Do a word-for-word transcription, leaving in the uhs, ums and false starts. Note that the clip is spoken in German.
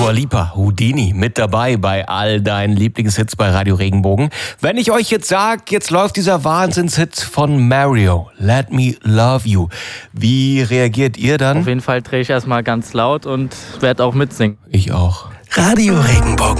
Dua Lipa, Houdini mit dabei bei all deinen Lieblingshits bei Radio Regenbogen. Wenn ich euch jetzt sage, jetzt läuft dieser Wahnsinnshit von Mario, Let Me Love You. Wie reagiert ihr dann? Auf jeden Fall drehe ich erstmal ganz laut und werde auch mitsingen. Ich auch. Radio Regenbogen.